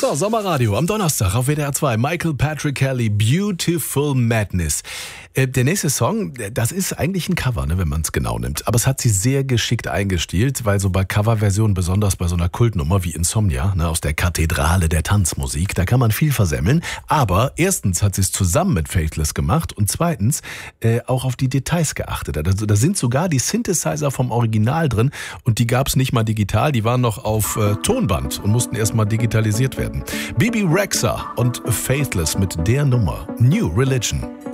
So, Sommerradio am Donnerstag auf WDR 2. Michael Patrick Kelly, Beautiful Madness. Der nächste Song, das ist eigentlich ein Cover, wenn man es genau nimmt. Aber es hat sie sehr geschickt eingestielt, weil so bei Coverversionen, besonders bei so einer Kultnummer wie Insomnia, aus der Kathedrale der Tanzmusik, da kann man viel versemmeln. Aber erstens hat sie es zusammen mit Faithless gemacht und zweitens auch auf die Details geachtet. Also, da sind sogar die Synthesizer vom Original drin und die gab es nicht mal digital, die waren noch auf Tonband und mussten erstmal digitalisiert werden. Bebe Rexha und Faithless mit der Nummer New Religion.